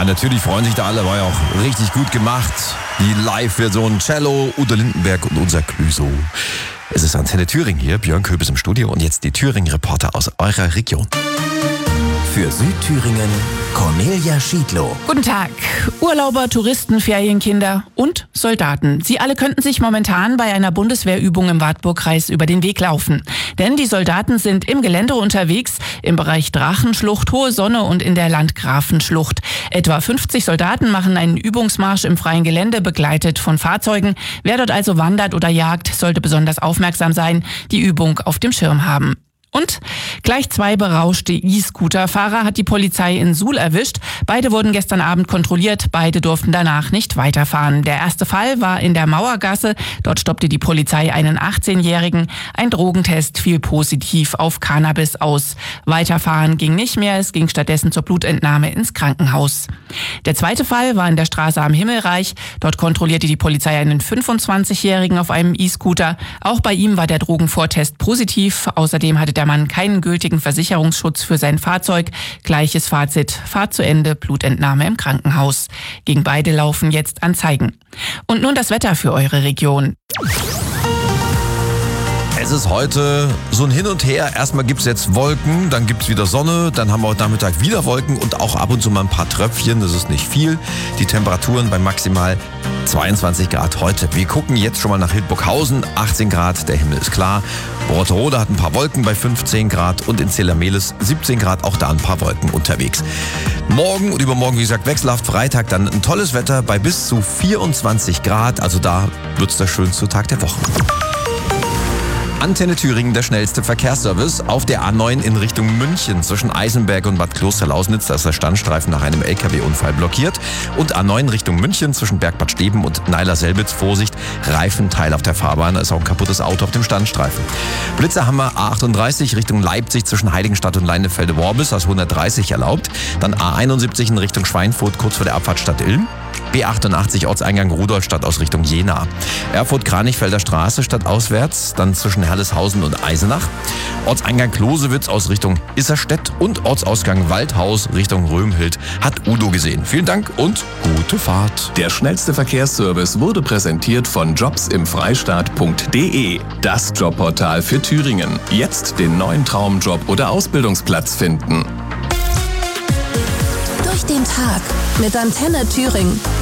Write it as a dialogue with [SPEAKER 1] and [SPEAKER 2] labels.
[SPEAKER 1] Ja, natürlich freuen sich da alle, war ja auch richtig gut gemacht. Die Live-Version Cello, Udo Lindenberg und unser Clüso. Es ist Antenne Thüringen hier, Björn Köbis im Studio und jetzt die Thüringen-Reporter aus eurer Region.
[SPEAKER 2] Für Südthüringen Cornelia Schiedlow.
[SPEAKER 3] Guten Tag. Urlauber, Touristen, Ferienkinder und Soldaten. Sie alle könnten sich momentan bei einer Bundeswehrübung im Wartburgkreis über den Weg laufen. Denn die Soldaten sind im Gelände unterwegs, im Bereich Drachenschlucht, Hohe Sonne und in der Landgrafenschlucht. Etwa 50 Soldaten machen einen Übungsmarsch im freien Gelände, begleitet von Fahrzeugen. Wer dort also wandert oder jagt, sollte besonders aufmerksam sein, die Übung auf dem Schirm haben. Und gleich 2 berauschte E-Scooter-Fahrer hat die Polizei in Suhl erwischt. Beide wurden gestern Abend kontrolliert, beide durften danach nicht weiterfahren. Der erste Fall war in der Mauergasse. Dort stoppte die Polizei einen 18-Jährigen. Ein Drogentest fiel positiv auf Cannabis aus. Weiterfahren ging nicht mehr, es ging stattdessen zur Blutentnahme ins Krankenhaus. Der zweite Fall war in der Straße am Himmelreich. Dort kontrollierte die Polizei einen 25-Jährigen auf einem E-Scooter. Auch bei ihm war der Drogenvortest positiv. Außerdem hatte der Mann keinen gültigen Versicherungsschutz für sein Fahrzeug. Gleiches Fazit, Fahrt zu Ende, Blutentnahme im Krankenhaus. Gegen beide laufen jetzt Anzeigen. Und nun das Wetter für eure Region.
[SPEAKER 1] Es ist heute so ein Hin und Her. Erstmal gibt's jetzt Wolken, dann gibt's wieder Sonne, dann haben wir heute Nachmittag wieder Wolken und auch ab und zu mal ein paar Tröpfchen, das ist nicht viel. Die Temperaturen bei maximal 22 Grad heute. Wir gucken jetzt schon mal nach Hildburghausen, 18 Grad, der Himmel ist klar. Rotterode hat ein paar Wolken bei 15 Grad und in Zella-Mehlis 17 Grad, auch da ein paar Wolken unterwegs. Morgen und übermorgen, wie gesagt, wechselhaft. Freitag dann ein tolles Wetter bei bis zu 24 Grad, also da wird's der schönste Tag der Woche. Antenne Thüringen, der schnellste Verkehrsservice auf der A9 in Richtung München. Zwischen Eisenberg und Bad Klosterlausnitz, da ist der Standstreifen nach einem LKW-Unfall blockiert. Und A9 Richtung München zwischen Bergbad Steben und Neiler-Selbitz. Vorsicht, Reifenteil auf der Fahrbahn, da ist auch ein kaputtes Auto auf dem Standstreifen. Blitzerhammer A38 Richtung Leipzig zwischen Heiligenstadt und Leinefelde-Worbis, da ist 130 erlaubt. Dann A71 in Richtung Schweinfurt kurz vor der Abfahrtstadt Ilm. B88 Ortseingang Rudolstadt aus Richtung Jena. Erfurt-Kranichfelder Straße stadtauswärts, dann zwischen Herleshausen und Eisenach. Ortseingang Klosewitz aus Richtung Isserstedt und Ortsausgang Waldhaus Richtung Römhild hat Udo gesehen. Vielen Dank und gute Fahrt.
[SPEAKER 2] Der schnellste Verkehrsservice wurde präsentiert von jobsimfreistaat.de. Das Jobportal für Thüringen. Jetzt den neuen Traumjob oder Ausbildungsplatz finden.
[SPEAKER 4] Durch den Tag mit Antenne Thüringen.